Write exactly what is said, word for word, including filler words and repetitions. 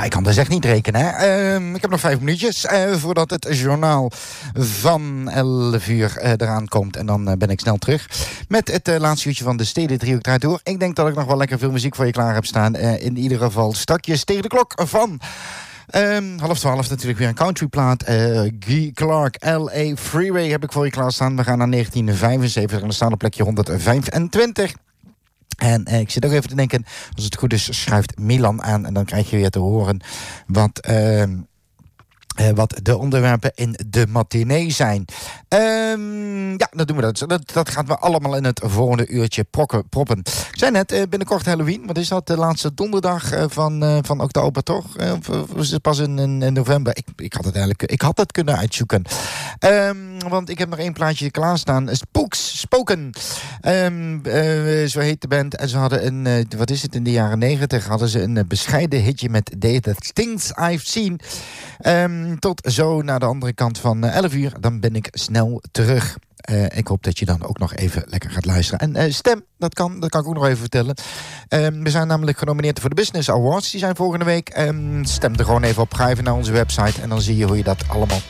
Ja, ik kan dus echt niet rekenen. Hè. Uh, ik heb nog vijf minuutjes uh, voordat het journaal van elf uur uh, eraan komt. En dan uh, ben ik snel terug met het uh, laatste uurtje van de Steden Driehoek draait door. Ik denk dat ik nog wel lekker veel muziek voor je klaar heb staan. Uh, in ieder geval strakjes tegen de klok van... Um, half twaalf natuurlijk weer een countryplaat. Uh, Guy Clark, L A Freeway heb ik voor je klaarstaan. We gaan naar negentien vijfenzeventig en we staan op plekje honderdvijfentwintig. En eh, ik zit ook even te denken, als het goed is, schuift Milan aan. En dan krijg je weer te horen wat... Uh, Uh, wat de onderwerpen in de matinee zijn. Um, ja, dan doen we dat. dat. Dat gaat we allemaal in het volgende uurtje prokken, proppen. Ik zei net, uh, binnenkort Halloween. Wat is dat? De laatste donderdag uh, van, uh, van oktober, toch? Uh, of, of is het pas in, in, in november? Ik, ik had het eigenlijk ik had het kunnen uitzoeken. Um, want ik heb nog één plaatje klaarstaan. Spooks, Spoken. Um, uh, zo heet de band. En ze hadden een, uh, wat is het, in de jaren negentig hadden ze een uh, bescheiden hitje met The Things I've Seen. Um, tot zo naar de andere kant van uh, elf uur. Dan ben ik snel terug. Uh, ik hoop dat je dan ook nog even lekker gaat luisteren. En uh, stem, dat kan, dat kan ik ook nog even vertellen. Um, we zijn namelijk genomineerd voor de Business Awards. Die zijn volgende week. Um, stem er gewoon even op. Ga even naar onze website. En dan zie je hoe je dat allemaal